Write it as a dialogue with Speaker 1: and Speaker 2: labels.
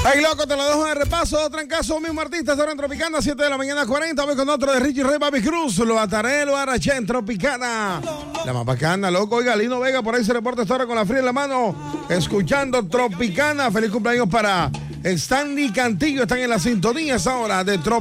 Speaker 1: Ay, loco, te lo dejo de repaso. Trancazo, mismo artista, ahora en Tropicana, 7 de la mañana, 40. Voy con otro de Richie Ray, Baby Cruz. Lo ataré, lo araché en Tropicana. La más bacana, loco. Oiga, Lino Vega, por ahí se reporta esta hora con la fría en la mano. Escuchando Tropicana. Feliz cumpleaños para Stanley Cantillo. Están en la sintonía esa hora de Tropicana.